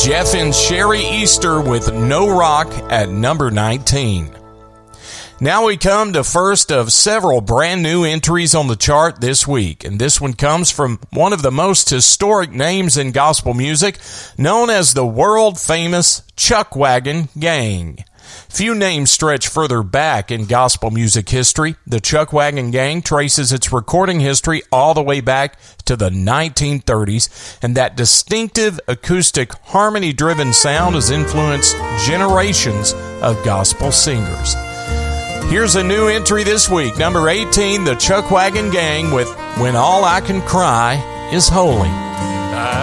Jeff and Sherry Easter with No Rock at number 19. Now we come to first of several brand new entries on the chart this week, and this one comes from one of the most historic names in gospel music, known as the world-famous Chuckwagon Gang. Few names stretch further back in gospel music history. The Chuckwagon Gang traces its recording history all the way back to the 1930s, and that distinctive acoustic harmony-driven sound has influenced generations of gospel singers. Here's a new entry this week, number 18, the Chuckwagon Gang with When All I Can Cry Is Holy.